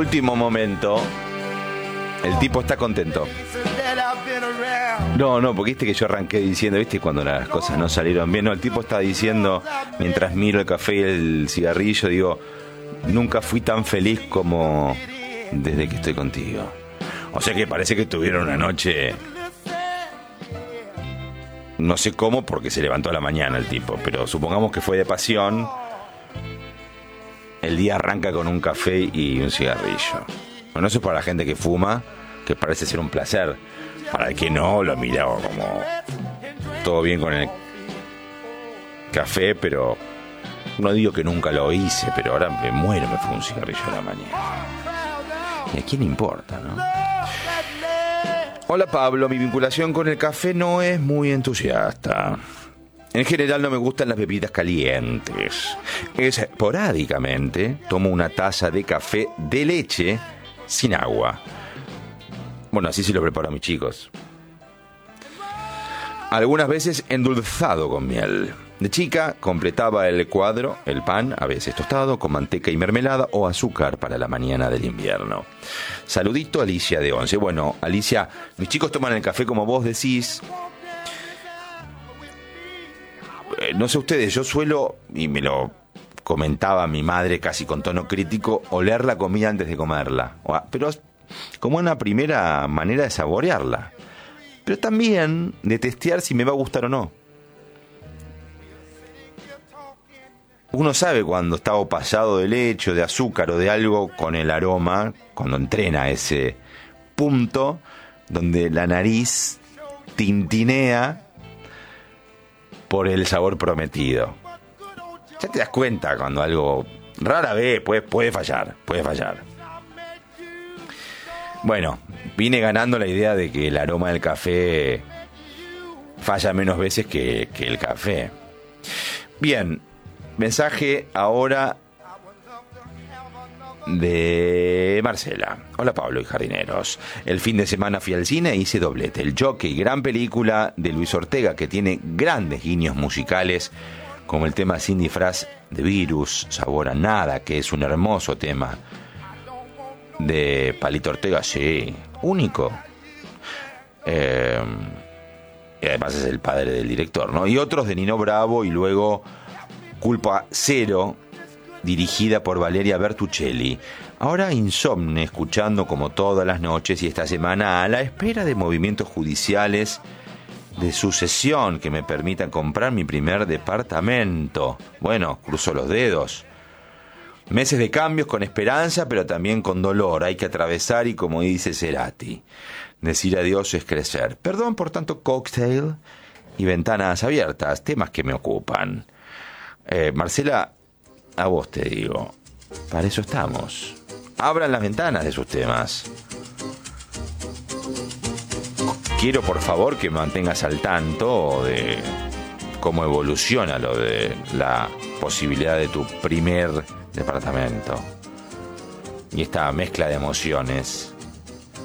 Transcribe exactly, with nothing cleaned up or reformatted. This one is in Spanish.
último momento, el tipo está contento. No, no, porque viste que yo arranqué diciendo, viste, cuando las cosas no salieron bien. No, el tipo está diciendo, mientras miro el café y el cigarrillo, digo, nunca fui tan feliz como desde que estoy contigo. O sea que parece que tuvieron una noche, no sé cómo, porque se levantó a la mañana el tipo, pero supongamos que fue de pasión. El día arranca con un café y un cigarrillo. Bueno, eso es para la gente que fuma, que parece ser un placer. Para el que no, lo mira como todo bien con el café, pero no digo que nunca lo hice, pero ahora me muero, me fue un cigarrillo a la mañana. ¿Y a quién importa, no? Hola Pablo, mi vinculación con el café no es muy entusiasta. En general no me gustan las bebidas calientes. Esporádicamente tomo una taza de café de leche sin agua. Bueno, así se lo preparo a mis chicos. Algunas veces endulzado con miel. De chica completaba el cuadro, el pan, a veces tostado, con manteca y mermelada o azúcar para la mañana del invierno. Saludito, Alicia de once. Bueno, Alicia, mis chicos toman el café como vos decís. Eh, no sé ustedes, yo suelo, y me lo comentaba mi madre casi con tono crítico, oler la comida antes de comerla. Pero como una primera manera de saborearla. Pero también de testear si me va a gustar o no. Uno sabe cuando está o pasado de leche, de azúcar o de algo con el aroma, cuando entrena ese punto donde la nariz tintinea por el sabor prometido. Ya te das cuenta cuando algo rara vez puede, puede fallar, puede fallar. Bueno, vine ganando la idea de que el aroma del café falla menos veces que, que el café. Bien, mensaje ahora de Marcela. Hola Pablo y jardineros. El fin de semana fui al cine e hice doblete. El Jockey, gran película de Luis Ortega que tiene grandes guiños musicales, como el tema Sin disfraz de Virus, Sabor a nada, que es un hermoso tema de Palito Ortega, sí, único. Eh, y además es el padre del director, ¿no? Y otros de Nino Bravo y luego Culpa Cero, dirigida por Valeria Bertuccelli. Ahora insomne, escuchando como todas las noches y esta semana a la espera de movimientos judiciales de sucesión que me permitan comprar mi primer departamento. Bueno, cruzo los dedos. Meses de cambios con esperanza, pero también con dolor. Hay que atravesar y, como dice Cerati, decir adiós es crecer. Perdón por tanto cocktail y ventanas abiertas, temas que me ocupan. Eh, Marcela, a vos te digo, para eso estamos. Abran las ventanas de sus temas. Quiero, por favor, que mantengas al tanto de cómo evoluciona lo de la posibilidad de tu primer departamento y esta mezcla de emociones